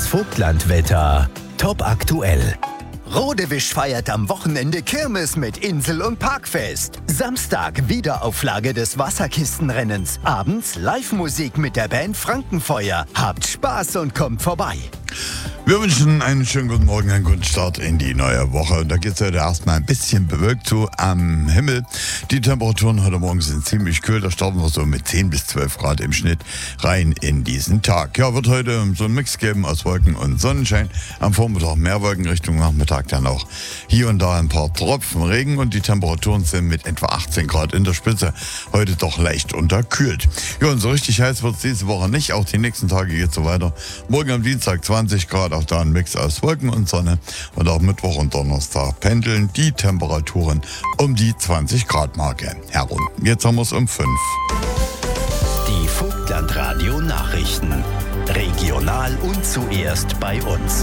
Vogtlandwetter. Top aktuell. Rodewisch feiert am Wochenende Kirmes mit Insel- und Parkfest. Samstag Wiederauflage des Wasserkistenrennens. Abends Live-Musik mit der Band Frankenfeuer. Habt Spaß und kommt vorbei. Wir wünschen einen schönen guten Morgen, einen guten Start in die neue Woche. Und da geht es heute erstmal ein bisschen bewölkt zu am Himmel. Die Temperaturen heute Morgen sind ziemlich kühl. Da starten wir so mit 10 bis 12 Grad im Schnitt rein in diesen Tag. Ja, wird heute so einen Mix geben aus Wolken und Sonnenschein. Am Vormittag mehr Wolken, Richtung Nachmittag dann auch hier und da ein paar Tropfen Regen. Und die Temperaturen sind mit etwa 18 Grad in der Spitze heute doch leicht unterkühlt. Ja, und so richtig heiß wird es diese Woche nicht. Auch die nächsten Tage geht es so weiter. Morgen am Dienstag 20 Grad. Auch da ein Mix aus Wolken und Sonne. Und auch Mittwoch und Donnerstag pendeln die Temperaturen um die 20 Grad Marke herum. Jetzt haben wir es um 5. Die Vogtlandradio Nachrichten. Regional und zuerst bei uns.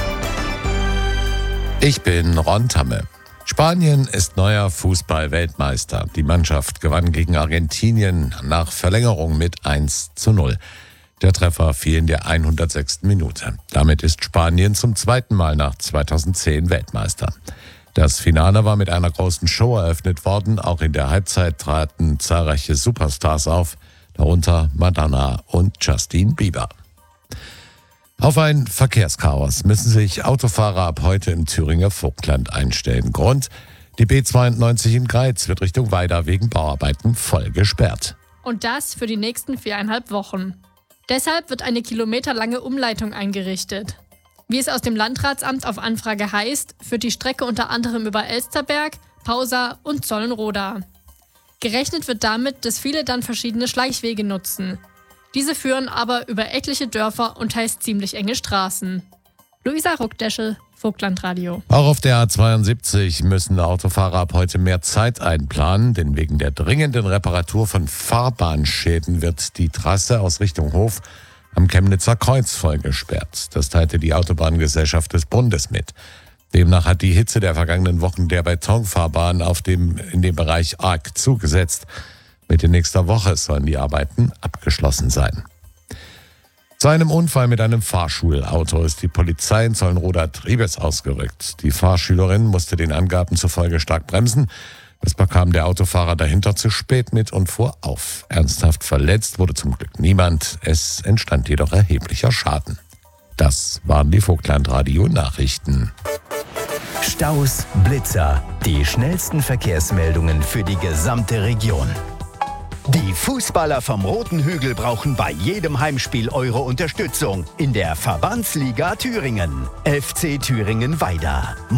Ich bin Ron Tamme. Spanien ist neuer Fußball-Weltmeister. Die Mannschaft gewann gegen Argentinien nach Verlängerung mit 1:0. Der Treffer fiel in der 106. Minute. Damit ist Spanien zum zweiten Mal nach 2010 Weltmeister. Das Finale war mit einer großen Show eröffnet worden. Auch in der Halbzeit traten zahlreiche Superstars auf, darunter Madonna und Justin Bieber. Auf ein Verkehrschaos müssen sich Autofahrer ab heute im Thüringer Vogtland einstellen. Grund: die B92 in Greiz wird Richtung Weida wegen Bauarbeiten voll gesperrt. Und das für die nächsten 4,5 Wochen. Deshalb wird eine kilometerlange Umleitung eingerichtet. Wie es aus dem Landratsamt auf Anfrage heißt, führt die Strecke unter anderem über Elsterberg, Pausa und Zollenroda. Gerechnet wird damit, dass viele dann verschiedene Schleichwege nutzen. Diese führen aber über etliche Dörfer und teils ziemlich enge Straßen. Luisa Ruckdeschel, Vogtlandradio. Auch auf der A72 müssen Autofahrer ab heute mehr Zeit einplanen, denn wegen der dringenden Reparatur von Fahrbahnschäden wird die Trasse aus Richtung Hof am Chemnitzer Kreuz voll gesperrt. Das teilte die Autobahngesellschaft des Bundes mit. Demnach hat die Hitze der vergangenen Wochen der Betonfahrbahn in dem Bereich arg zugesetzt. Mitte nächster Woche sollen die Arbeiten abgeschlossen sein. Zu einem Unfall mit einem Fahrschulauto ist die Polizei in Zollenroda-Triebes ausgerückt. Die Fahrschülerin musste den Angaben zufolge stark bremsen. Das bekam der Autofahrer dahinter zu spät mit und fuhr auf. Ernsthaft verletzt wurde zum Glück niemand. Es entstand jedoch erheblicher Schaden. Das waren die Vogtlandradio-Nachrichten. Staus, Blitzer. Die schnellsten Verkehrsmeldungen für die gesamte Region. Die Fußballer vom Roten Hügel brauchen bei jedem Heimspiel eure Unterstützung in der Verbandsliga Thüringen. FC Thüringen Weida.